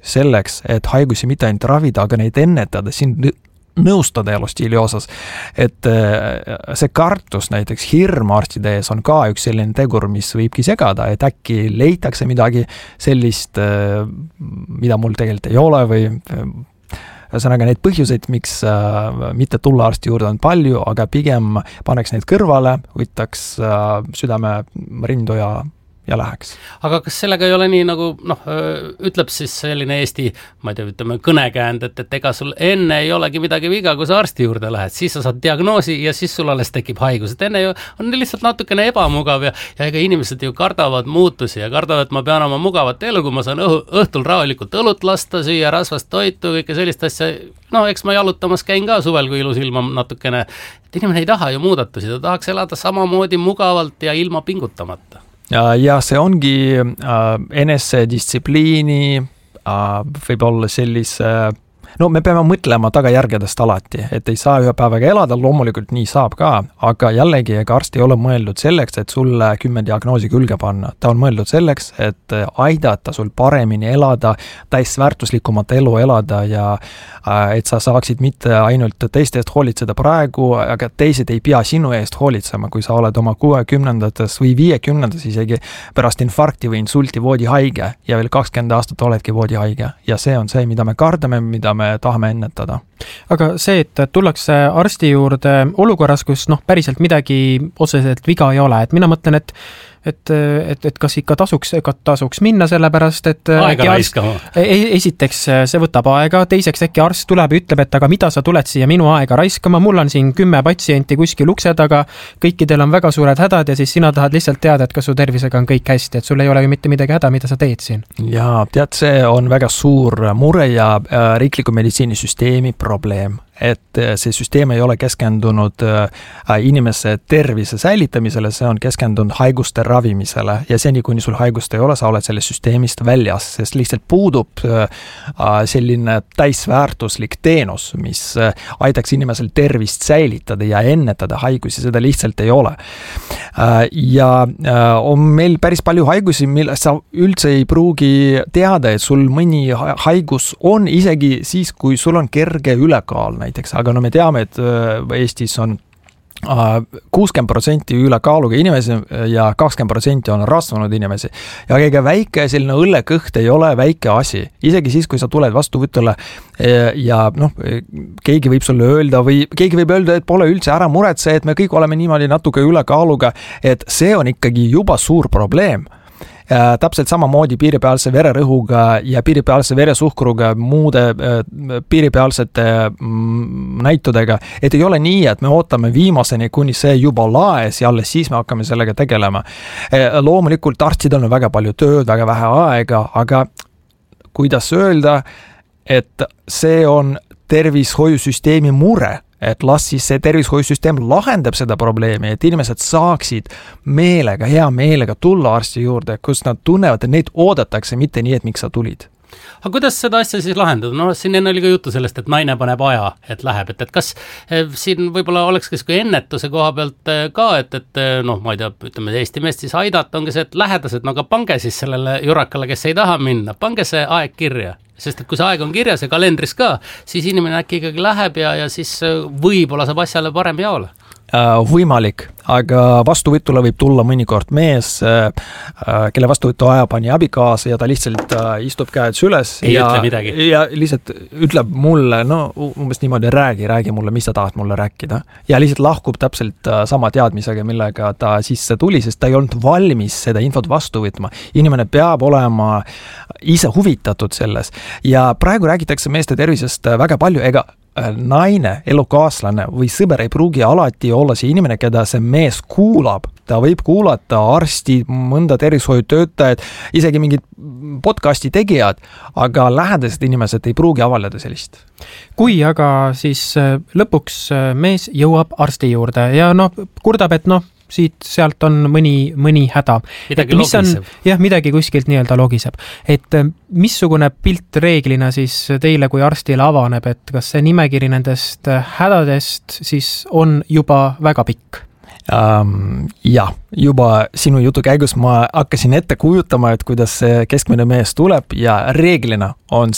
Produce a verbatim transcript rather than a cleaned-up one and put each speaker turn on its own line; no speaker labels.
selleks, et haigusi mitte ainult ravida, aga neid ennetada, siin nõustada elustiili osas, et see kartus, näiteks hirm arstide ees on ka üks selline tegur, mis võibki segada, et äkki leitakse midagi sellist, mida mul tegelikult ei ole või ühesõnaga neid põhjuseid, miks mitte tulla arsti juurde on palju, aga pigem paneks neid kõrvale, võtaks südame rindu ja ja läheks.
Aga kas sellega ei ole nii nagu, noh, ütleb siis selline Eesti, ma ei tea, ütleme kõnekäänd, et, et ega sul enne ei olegi midagi viga, kui sa arsti juurde lähed, siis sa saad diagnoosi ja siis sul alles tekib haigus. Et enne ju on lihtsalt natukene ebamugav ja, ja ega inimesed ju kardavad muutusi ja kardavad, et ma pean oma mugavat elu, kui ma saan õhu, õhtul rahulikult õlut lasta, süüa rasvast toitu, kõike sellist asja. No eks ma jalutamas käin ka suvel, kui ilus ilma natukene, et inimene ei taha ju muudatusi, ta tahaks elada samamoodi mugavalt ja ilma pingutamata.
Ja, ja see ongi äh, enesedistsipliini, äh, võib olla sellise, no me peame mõtlema tagajärgedest alati, et ei saa ühe päevaga elada, loomulikult nii saab ka, aga jällegi, ega arst ei ole mõeldud selleks, et sulle kümme diagnoosi külge panna. Ta on mõeldud selleks, et aidata sul paremini elada, täisväärtuslikumat elu elada ja et sa saaksid mitte ainult teiste eest hoolitseda praegu, aga teised ei pea sinu eest hoolitsema, kui sa oled oma kuuekümnendates või viiekümnendates isegi pärast infarkti või insulti voodihaige ja veel kakskümmend aastat oledki voodihaige. Ja see on see, mida me kardame, mida me tahame ennetada.
Aga see, et tullakse arsti juurde olukorras, kus noh, päriselt midagi otseselt viga ei ole, et mina mõtlen, et et, et, et kas ikka tasuks, tasuks minna selle pärast, et
aega raiskama.
Esiteks see võtab aega, teiseks äkki arst tuleb ja ütleb, et aga mida sa tuled siia minu aega raiskama, mul on siin kümme patsienti kuskil ukse taga, kõikidel on väga suured hädad ja siis sina tahad lihtsalt teada, et kas su tervisega on kõik hästi, et sul ei ole ju mitte midagi häda, mida sa teed siin.
Ja tead, see on väga suur mure ja riikliku meditsiinisüsteemi probleem, et see süsteem ei ole keskendunud inimese tervise säilitamisele, see on keskendunud haiguste ravimisele ja seni, kuni sul haigust ei ole, sa oled sellest süsteemist väljas, sest lihtsalt puudub selline täisväärtuslik teenus, mis aitaks inimesel tervist säilitada ja ennetada haigusi, seda lihtsalt ei ole. Ja on meil päris palju haigusi, millest sa üldse ei pruugi teada, et sul mõni haigus on isegi siis, kui sul on kerge ülekaal näiteks, aga no me teame, et Eestis on kuuskümmend protsenti ülekaaluga inimesi ja kakskümmend protsenti on rasvunud inimesi. Ja ega väike selline õllekõht ei ole väike asi. Isegi siis, kui sa tuled vastuvõtule ja noh, keegi võib sulle öelda või keegi võib öelda, et pole üldse ära muretse, et me kõik oleme niimoodi natuke ülekaaluga, et see on ikkagi juba suur probleem. Ja täpselt samamoodi piiripealse vererõhuga ja piiripealse veresuhkruga, muude piiripealsete näitudega, et ei ole nii, et me ootame viimaseni, kuni see juba laes ja alles siis me hakkame sellega tegelema. Loomulikult arstidel on väga palju tööd, väga vähe aega, aga kuidas öelda, et see on tervishoiusüsteemi mure, et las siis see tervishoiusüsteem lahendab seda probleemi, et inimesed saaksid meelega, hea meelega tulla arsti juurde, kus nad tunnevad, et neid oodatakse, mitte nii, et miks sa tulid.
Aga kuidas seda asja siis lahendada? No siin enne oli ka jutu sellest, et naine paneb aja, et läheb, et, et kas siin võib-olla oleks kes kui ennetuse koha pealt ka, et, et noh, ma ei tea, ütleme Eesti meest siis aidata, ongi see, et lähedased, no aga pange siis sellele jurakale, kes ei taha minna, pange see aeg kirja. Sest et kui see aeg on kirjas ja kalendris ka, siis inimene äkki ikkagi läheb ja, ja siis võib-olla saab asjale parem jaole.
Võimalik, aga vastuvõtule võib tulla mõnikord mees, kelle vastuvõtu aja pani abikaasa ja ta lihtsalt istub käed süles
ei
ja,
ütle midagi.
Ja lihtsalt ütleb mulle, no umbes niimoodi räägi, räägi mulle, mis sa tahad mulle rääkida. Ja lihtsalt lahkub täpselt sama teadmisega, millega ta sisse tuli, sest ta ei olnud valmis seda infot vastu võtma. Inimene peab olema ise huvitatud selles ja praegu räägitakse meeste tervisest väga palju, ega naine, elukaaslane või sõber ei pruugi alati olla see inimene, keda see mees kuulab. Ta võib kuulata arsti, mõnda tervishoiutöötajad, isegi mingid podcasti tegijad, aga lähedased inimesed ei pruugi avaldada sellist.
Kui aga siis lõpuks mees jõuab arsti juurde ja noh, kurdab, et noh, siit sealt on mõni, mõni häda.
Midagi logiseb.
Jah, midagi kuskilt nii-öelda logiseb. Et missugune pilt reeglina siis teile kui arstile avaneb, et kas see nimekiri nendest hädadest siis on juba väga pikk?
Um, ja, juba sinu jutu käigus ma hakkasin ette kujutama, et kuidas see keskmine mees tuleb ja reeglina on